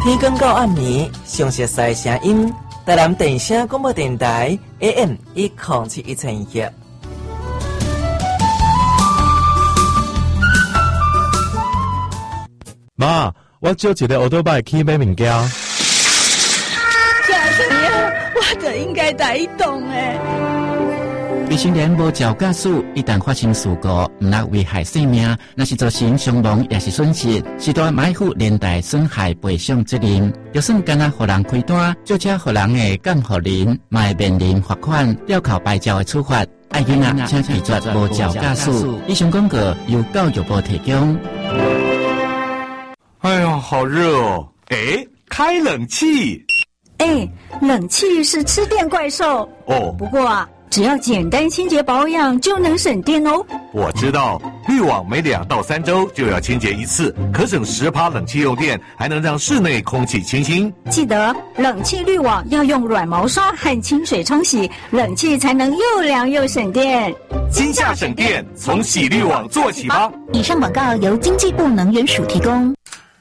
天光到暗暝，详细赛声音，台南电声广播电台 AM1071。 妈，我借一个奥多拜去买物件。 假什么？我就应该带伊动诶。 未成年无照驾驶，一旦发生事故，毋但危害生命，若是造成伤亡也是损失，是大买负连带损害赔偿责任。就算干那互人开单，或者互人的降互人，嘛会面临罚款、吊扣牌照的处罚。爱囡仔请拒绝无照驾驶。以上广告由教育部提供。 哎呀，好热哦！哎，开冷气。 哎，冷气是吃电怪兽哦。 不过啊，只要简单清洁保养就能省电哦。 我知道，滤网每2到3周就要清洁一次，可省10%冷气用电，还能让室内空气清新。 记得冷气滤网要用软毛刷和清水冲洗，冷气才能又凉又省电。 今夏省电，从洗滤网做起吧。 以上广告由经济部能源署提供。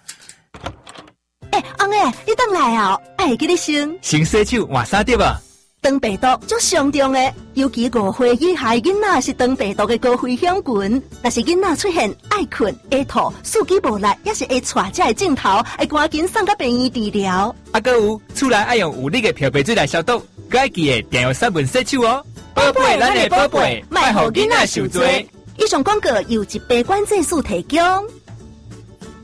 翁诶，你等来啊！爱给你先洗手换衫碟啊！ 肠病毒足上重诶，尤其5岁以下囡仔是肠病毒的高危险群。若是囡仔出现爱困、会吐、四肢无力，也是会带这个镜头，会赶紧送到病院治疗。 还有，厝内爱用有力的漂白水来消毒，该记得定用3分洗手哦。宝贝，咱的宝贝，莫互囡仔受罪。 以上广告由疾病管制署提供。